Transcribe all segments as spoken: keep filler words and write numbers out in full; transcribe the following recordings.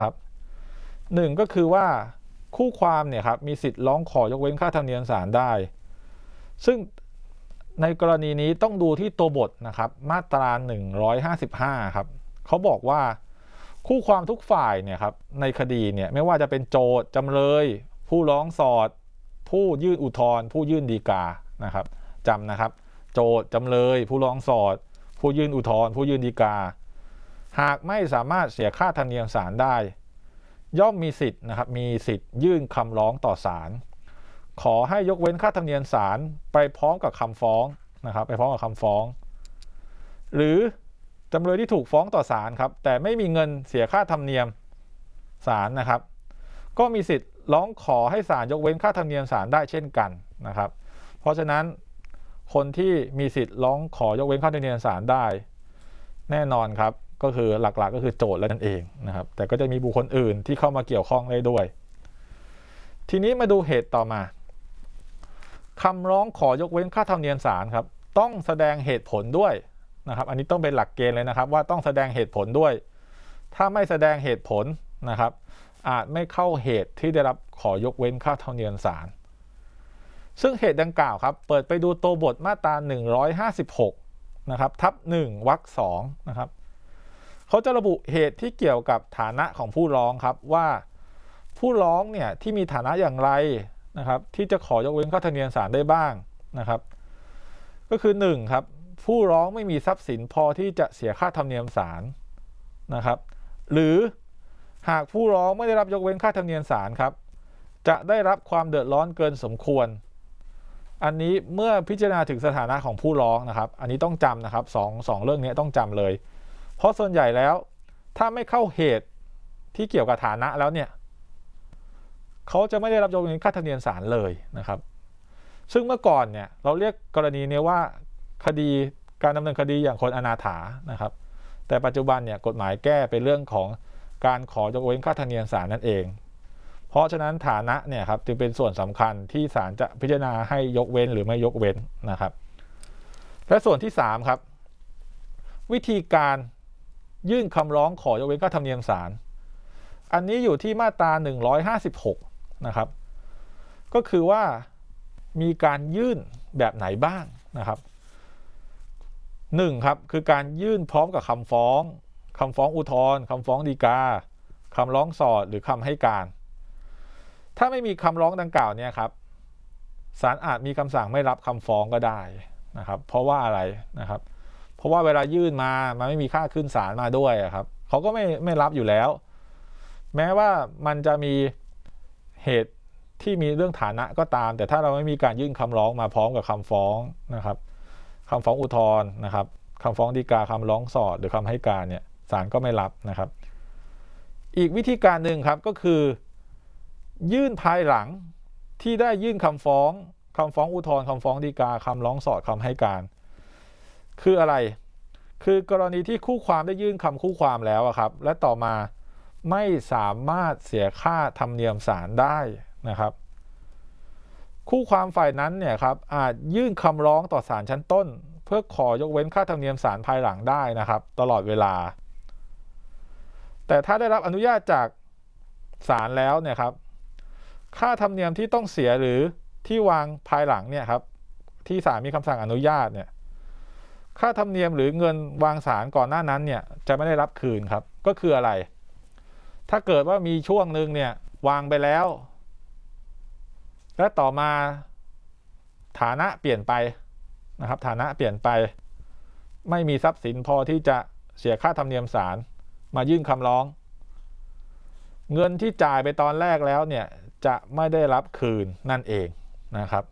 ครับหนึ่งก็คือว่าคู่ความเนี่ยครับมีสิทธิ์ร้องขอยกเว้นค่าธรรมเนียมศาลได้ซึ่งในกรณีนี้ต้องดูที่ตัวบทนะครับมาตราหนึ่งร้อยห้าสิบห้าครับเขาบอกว่าคู่ความทุกฝ่ายเนี่ยครับในคดีเนี่ยไม่ว่าจะเป็นโจทย์จำเลยผู้ร้องสอดผู้ยื่นอุทธรณ์ผู้ยื่นฎีกานะครับจำนะครับโจทย์จำเลยผู้ร้องสอดผู้ยื่นอุทธรณ์ผู้ยื่นฎีกาหากไม่สามารถเสียค่าธรรมเนียมศาลได้ย่อมมีสิทธิ์นะครับมีสิทธิ์ยื่นคำร้องต่อศาลขอให้ยกเว้นค่าธรรมเนียมศาลไปพร้อมกับคำฟ้องนะครับไปพร้อมกับคำฟ้องหรือจำเลยที่ถูกฟ้องต่อศาลครับแต่ไม่มีเงินเสียค่าธรรมเนียมศาลนะครับก็มีสิทธิ์ร้องขอให้ศาลยกเว้นค่าธรรมเนียมศาลได้เช่นกันนะครับเพราะฉะนั้นคนที่มีสิทธิ์ร้องขอยกเว้นค่าธรรมเนียมศาลได้แน่นอนครับก็คือหลักๆ ก็คือโจทย์แล้วนั่นเองนะครับแต่ก็จะมีบุคคลอื่นที่เข้ามาเกี่ยวข้องได้ด้วยทีนี้มาดูเหตุต่อมาคำร้องขอยกเว้นค่าธรรมเนียมศาลครับต้องแสดงเหตุผลด้วยนะครับอันนี้ต้องเป็นหลักเกณฑ์เลยนะครับว่าต้องแสดงเหตุผลด้วยถ้าไม่แสดงเหตุผลนะครับอาจไม่เข้าเหตุที่ได้รับขอยกเว้นค่าธรรมเนียมศาลซึ่งเหตุดังกล่าวครับเปิดไปดูตัวบทมาตราหนึ่งร้อยห้าสิบหกนะครับทับหนึ่งวรรคสองนะครับเขาจะระบุเหตุที่เกี่ยวกับฐานะของผู้ร้องครับว่าผู้ร้องเนี่ยที่มีฐานะอย่างไรนะครับที่จะขอยกเว้นค่าธรรมเนียมศาลได้บ้างนะครับก็คือหนึ่งครับผู้ร้องไม่มีทรัพย์สินพอที่จะเสียค่าธรรมเนียมศาลนะครับหรือหากผู้ร้องไม่ได้รับยกเว้นค่าธรรมเนียมศาลครับจะได้รับความเดือดร้อนเกินสมควรอันนี้เมื่อพิจารณาถึงสถานะของผู้ร้องนะครับอันนี้ต้องจำนะครับสองสองเรื่องนี้ต้องจำเลยเพราะส่วนใหญ่แล้วถ้าไม่เข้าเหตุที่เกี่ยวกับฐานะแล้วเนี่ยเขาจะไม่ได้รับยกเว้นค่าธรรมเนียมศาลเลยนะครับซึ่งเมื่อก่อนเนี่ยเราเรียกกรณีนี้ว่าคดีการดำเนินคดีอย่างคนอนาถานะครับแต่ปัจจุบันเนี่ยกฎหมายแก้เป็นเรื่องของการขอยกเว้นค่าธรรมเนียมศาลนั่นเองเพราะฉะนั้นฐานะเนี่ยครับจึงเป็นส่วนสำคัญที่ศาลจะพิจารณาให้ยกเว้นหรือไม่ยกเว้นนะครับและส่วนที่สามครับวิธีการยื่นคำร้องขอยกเว้นค่าธรรมเนียมศาลอันนี้อยู่ที่มาตราหนึ่งร้อยห้าสิบหกนะครับก็คือว่ามีการยื่นแบบไหนบ้างนะครับหนึ่งครับคือการยื่นพร้อมกับคำฟ้องคำฟ้องอุทธรณ์คำฟ้องฎีกาคำร้องสอดหรือคำให้การถ้าไม่มีคำร้องดังกล่าวเนี่ยครับศาลอาจมีคำสั่งไม่รับคำฟ้องก็ได้นะครับเพราะว่าอะไรนะครับเพราะว่าเวลายื่นมามันไม่มีค่าขึ้นศาลมาด้วยครับเขาก็ไม่ไม่รับอยู่แล้วแม้ว่ามันจะมีเหตุที่มีเรื่องฐานะก็ตามแต่ถ้าเราไม่มีการยื่นคำร้องมาพร้อมกับคำฟ้องนะครับคำฟ้องอุทธรณ์นะครับคำฟ้องฎีกาคำร้องสอดหรือคำให้การเนี่ยศาลก็ไม่รับนะครับอีกวิธีการหนึ่งครับก็คือยื่นภายหลังที่ได้ยื่นคำฟ้องคำฟ้องอุทธรณ์คำฟ้องฎีกาคำร้องสอดคำให้การคืออะไรคือกรณีที่คู่ความได้ยื่นคำคู่ความแล้วครับและต่อมาไม่สามารถเสียค่าธรรมเนียมศาลได้นะครับคู่ความฝ่ายนั้นเนี่ยครับอาจยื่นคำร้องต่อศาลชั้นต้นเพื่อขอยกเว้นค่าธรรมเนียมศาลภายหลังได้นะครับตลอดเวลาแต่ถ้าได้รับอนุญาตจากศาลแล้วเนี่ยครับค่าธรรมเนียมที่ต้องเสียหรือที่วางภายหลังเนี่ยครับที่ศาลมีคำสั่งอนุญาตเนี่ยค่าธรรมเนียมหรือเงินวางศาลก่อนหน้านั้นเนี่ยจะไม่ได้รับคืนครับก็คืออะไรถ้าเกิดว่ามีช่วงหนึ่งเนี่ยวางไปแล้วและต่อมาฐานะเปลี่ยนไปนะครับฐานะเปลี่ยนไปไม่มีทรัพย์สินพอที่จะเสียค่าธรรมเนียมศาลมายื่นคำร้องเงินที่จ่ายไปตอนแรกแล้วเนี่ยจะไม่ได้รับคืนนั่นเองนะครับ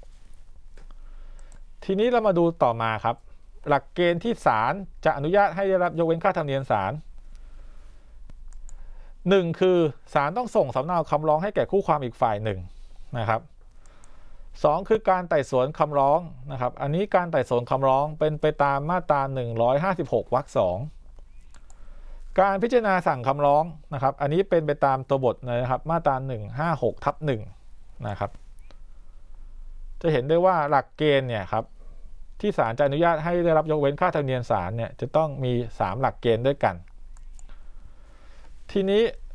ทีนี้เรามาดูต่อมาครับหลักเกณฑ์ที่ศาลจะอนุญาตให้ได้รับยกเว้นค่าธรรมเนียมศาลหนึ่งคือศาลต้องส่งสำเนาคำร้องให้แก่คู่ความอีกฝ่ายหนึ่งนะครับสองคือการไต่สวนคำร้องนะครับอันนี้การไต่สวนคำร้องเป็นไปตามมาตราหนึ่งร้อยห้าสิบหกวรรคสองการพิจารณาสั่งคำร้องนะครับอันนี้เป็นไปตามตัวบทนะครับมาตราหนึ่งร้อยห้าสิบหกทับหนึ่งนะครับจะเห็นได้ว่าหลักเกณฑ์เนี่ยครับที่ศาลจะอนุญาตให้ได้รับยกเว้นค่าธรรมเนียมศาลเนี่ยจะต้องมีสามหลักเกณฑ์ด้วยกันทีนี้